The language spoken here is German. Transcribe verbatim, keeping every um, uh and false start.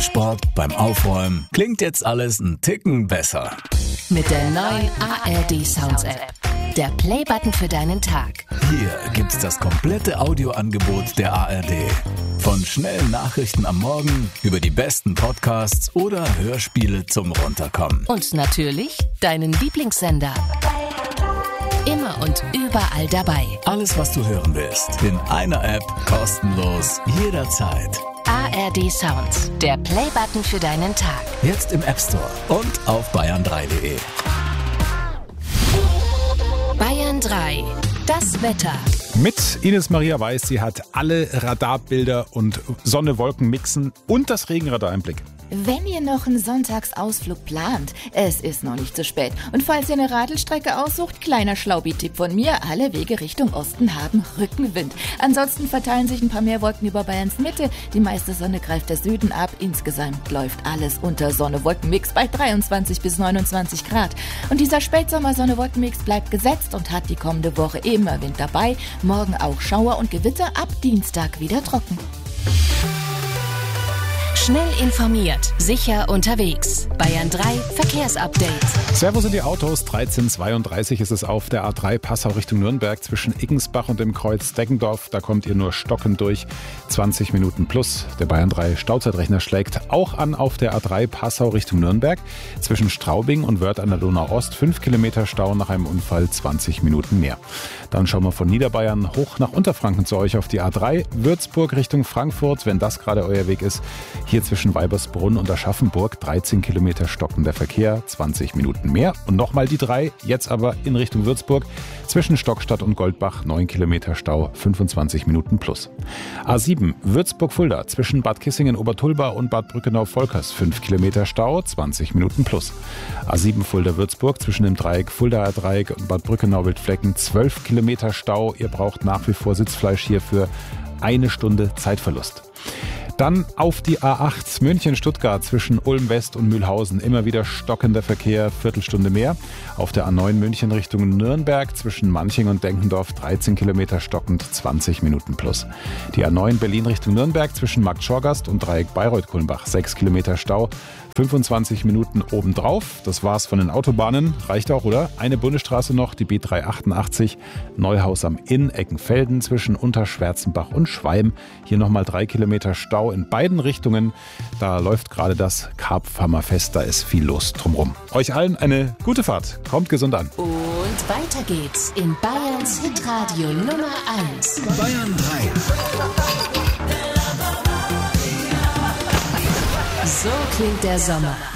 Sport, beim Aufräumen klingt jetzt alles ein Ticken besser. Mit der neuen A R D Sounds App. Der Playbutton für deinen Tag. Hier gibt's das komplette Audioangebot der A R D. Von schnellen Nachrichten am Morgen über die besten Podcasts oder Hörspiele zum Runterkommen. Und natürlich deinen Lieblingssender. Immer und überall dabei. Alles, was du hören willst, in einer App, kostenlos, jederzeit. A R D Sounds, der Playbutton für deinen Tag. Jetzt im App Store und auf bayern drei punkt de. Bayern drei, das Wetter. Mit Ines Maria Weiß, sie hat alle Radarbilder und Sonne-Wolken-Mixen und das Regenradar im Blick. Wenn ihr noch einen Sonntagsausflug plant, es ist noch nicht zu spät. Und falls ihr eine Radelstrecke aussucht, kleiner Schlaubi-Tipp von mir, alle Wege Richtung Osten haben Rückenwind. Ansonsten verteilen sich ein paar mehr Wolken über Bayerns Mitte. Die meiste Sonne greift der Süden ab. Insgesamt läuft alles unter Sonne-Wolken-Mix bei dreiundzwanzig bis neunundzwanzig Grad. Und dieser Spätsommer-Sonne-Wolken-Mix bleibt gesetzt und hat die kommende Woche immer Wind dabei. Morgen auch Schauer und Gewitter, ab Dienstag wieder trocken. Schnell informiert, sicher unterwegs. Bayern drei Verkehrsupdate. Servus in die Autos. dreizehn Uhr zweiunddreißig ist es auf der A drei Passau Richtung Nürnberg zwischen Iggensbach und dem Kreuz Deggendorf. Da kommt ihr nur stockend durch. zwanzig Minuten plus. Der Bayern drei Stauzeitrechner schlägt auch an auf der A drei Passau Richtung Nürnberg zwischen Straubing und Wörth an der Donau Ost. fünf Kilometer Stau nach einem Unfall, zwanzig Minuten mehr. Dann schauen wir von Niederbayern hoch nach Unterfranken zu euch auf die A drei. Würzburg Richtung Frankfurt, wenn das gerade euer Weg ist. Hier zwischen Weibersbrunn und Aschaffenburg dreizehn Kilometer stockender Verkehr, zwanzig Minuten mehr. Und nochmal die drei, jetzt aber in Richtung Würzburg. Zwischen Stockstadt und Goldbach neun Kilometer Stau, fünfundzwanzig Minuten plus. A sieben Würzburg-Fulda zwischen Bad Kissingen-Obertulba und Bad Brückenau-Volkers fünf Kilometer Stau, zwanzig Minuten plus. A sieben Fulda-Würzburg zwischen dem Dreieck Fuldaer Dreieck und Bad Brückenau-Wildflecken zwölf Kilometer Stau. Ihr braucht nach wie vor Sitzfleisch hier für eine Stunde Zeitverlust. Dann auf die A acht München-Stuttgart zwischen Ulm West und Mühlhausen. Immer wieder stockender Verkehr, Viertelstunde mehr. Auf der A neun München Richtung Nürnberg zwischen Manching und Denkendorf dreizehn Kilometer stockend, zwanzig Minuten plus. Die A neun Berlin Richtung Nürnberg zwischen Markt-Schorgast und Dreieck Bayreuth-Kulmbach sechs Kilometer Stau. fünfundzwanzig Minuten obendrauf. Das war's von den Autobahnen. Reicht auch, oder? Eine Bundesstraße noch, die B dreihundertachtundachtzig. Neuhaus am Inn, Eckenfelden zwischen Unterschwärzenbach und Schweim. Hier nochmal drei Kilometer Stau in beiden Richtungen. Da läuft gerade das Karpfhammerfest. Da ist viel los drumrum. Euch allen eine gute Fahrt. Kommt gesund an. Und weiter geht's in Bayerns Hitradio Nummer eins. Bayern drei. So klingt der Sommer.